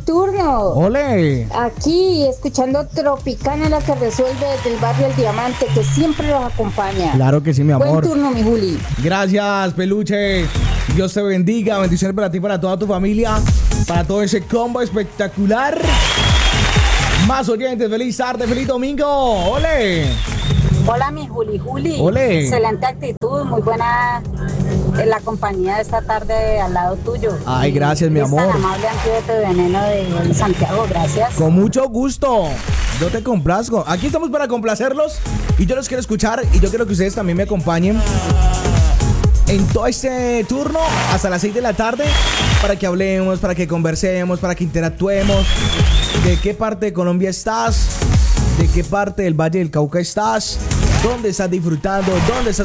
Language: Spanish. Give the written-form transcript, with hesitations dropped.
turno. Ole. Aquí, escuchando Tropicana, la que resuelve desde el barrio El Diamante, que siempre los acompaña. Claro que sí, mi amor. Buen turno, mi Juli. Gracias, peluche. Dios te bendiga. Bendiciones para ti, para toda tu familia, para todo ese combo espectacular. Más oyentes, feliz tarde, feliz domingo. Ole. Hola, mi Juli. Ole. Excelente actitud, muy buena en la compañía de esta tarde al lado tuyo. Ay, gracias, mi amor. Tan amable antídoto de veneno de Santiago, gracias. Con mucho gusto. Yo te complazco. Aquí estamos para complacerlos y yo los quiero escuchar y yo quiero que ustedes también me acompañen en todo este turno hasta las 6 de la tarde para que hablemos, para que conversemos, para que interactuemos. ¿De qué parte de Colombia estás? ¿De qué parte del Valle del Cauca estás? ¿Dónde estás disfrutando? ¿Dónde estás